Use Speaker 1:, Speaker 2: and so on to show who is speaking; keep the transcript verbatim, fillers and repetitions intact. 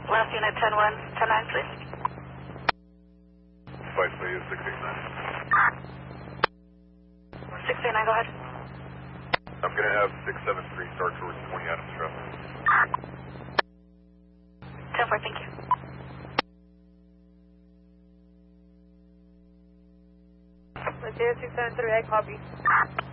Speaker 1: Last unit ten one, ten nine, please.
Speaker 2: Flight please, six eight nine.
Speaker 1: six eight nine, go ahead.
Speaker 2: I'm going to have six seven three start towards twenty Adams Drive.
Speaker 1: ten four, thank you.
Speaker 3: Zero six seven three, I copy.